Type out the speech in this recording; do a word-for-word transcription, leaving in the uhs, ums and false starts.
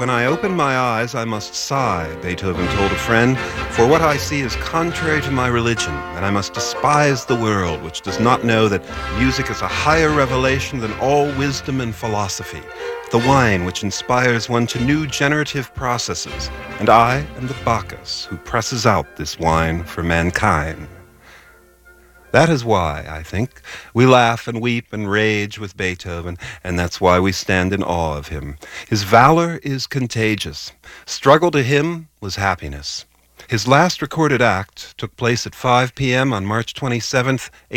when I open my eyes, I must sigh, Beethoven told a friend, for what I see is contrary to my religion, and I must despise the world, which does not know that music is a higher revelation than all wisdom and philosophy, the wine which inspires one to new generative processes, and I am the Bacchus who presses out this wine for mankind. That is why, I think, we laugh and weep and rage with Beethoven, and that's why we stand in awe of him. His valor is contagious. Struggle to him was happiness. His last recorded act took place at five p.m. on March twenty-seventh,